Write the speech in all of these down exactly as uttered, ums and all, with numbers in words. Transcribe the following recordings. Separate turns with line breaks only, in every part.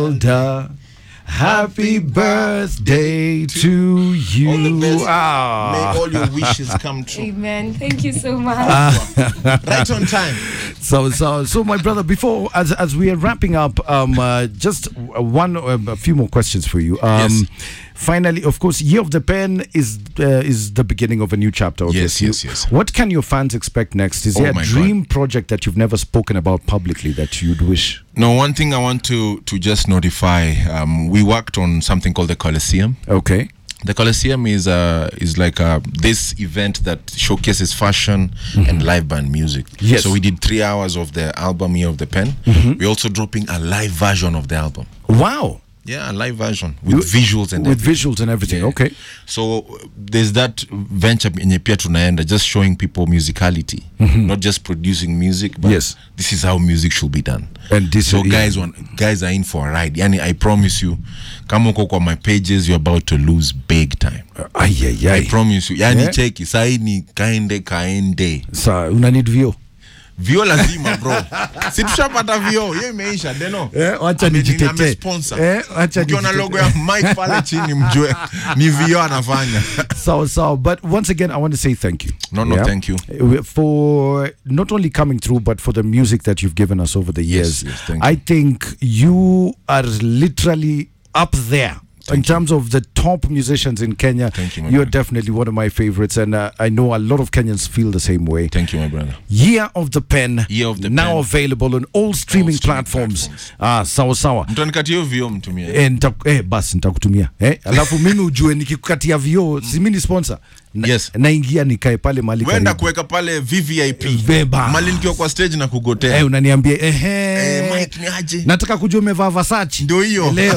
Elder. Happy birthday to you.
All the best.
Ah.
May all your wishes come true.
Amen. Thank you so much.
Right on time.
So, so, so, my brother. Before, as as we are wrapping up, um, uh, just one, uh, a few more questions for you. Um,
Yes.
Finally, of course, Year of the Pen is uh, is the beginning of a new chapter. Obviously.
Yes, yes, yes.
What can your fans expect next? Is
Oh
there a
my
dream
God.
project that you've never spoken about publicly that you'd wish?
No, one thing I want to to just notify. Um, we worked on something called the Coliseum.
Okay.
The Coliseum is uh is like uh this event that showcases fashion mm-hmm. and live band music.
Yes.
So we did three hours of the album Year of the Pen. Mm-hmm. We're also dropping a live version of the album.
Wow.
Yeah, a live version with you, visuals and
with
everything.
visuals and everything.
Yeah.
Okay.
So uh, there's that venture in pia tunaenda, just showing people musicality, mm-hmm. not just producing music, but
yes.
this is how music should be done.
And this
so
is,
guys,
yeah.
want, guys are in for a ride. Yani, I promise you, kama uko kwa my pages, you're about to lose big time.
Uh, ay, ay, ay.
I promise you. Yani
yeah.
cheki, sai ni kaende kaende.
Sa una need vio.
Vio lazima bro. Si tushapata vio, yeye imeisha deno.
Eh, wacha nijitete.
Sponsor.
Eh, wacha
ukiona logo ya Mike pale chini mjue ni vio anafanya.
So so but once again I want to say thank you.
No no yeah? thank you.
For not only coming through but for the music that you've given us over the years.
Yes, yes, thank
I
you.
think you are literally up there.
Thank
in terms
you.
of the top musicians in Kenya,
Thank you, my
you're
brother.
definitely one of my favorites, and uh, I know a lot of Kenyans feel the same way.
Thank you, my brother.
Year of the Pen,
Year of the
now
Pen.
available on all streaming,
All streaming
platforms.
platforms.
Ah, sawa sawa.
Mtanikatia vio mtumia.
Eh, nita, eh basi nitakutumia. Eh, alafu mimi ujue nikikukatia vio, si mimi ni sponsor. Na,
yes.
Naingia nikae pale mali karibu.
Wenda kuweka pale V V I P.
Beba.
Mali nikiwa kwa stage na kugotea.
Eh, unaniambia ehe.
Eh, Mike ni aje?
Nataka kujua umevaa Versace.
Ndio hiyo.
Leo.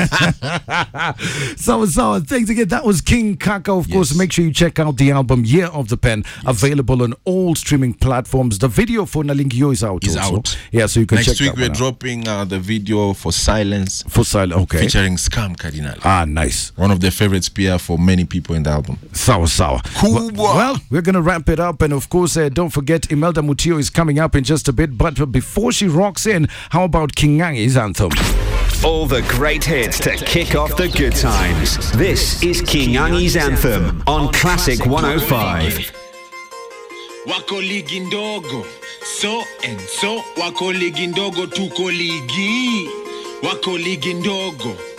So so thanks again. That was King Kaka. Of
Yes.
course, make sure you check out the album Year of the Pen, yes. available on all streaming platforms. The video for Nalingio is out
Is
also.
out.
Yeah, so you can
Next
check
week
that
we're
one out.
dropping uh, the video for Silence.
For Silence, okay.
Featuring Scam Cardinal.
Ah, nice.
One of the favorites Pia for many people in the album.
Sawa sawa.
Cool.
Well, well, we're going to wrap it up. And of course, uh, don't forget, Imelda Mutio is coming up in just a bit. But before she rocks in, how about King Ngangi's anthem?
All the great hits to kick off the good times. This is King Ngangi's anthem on Classic one oh five.
Wako ligi ndogo, so and so. Wako ligi ndogo, tuko ligi. Wako ligi ndogo.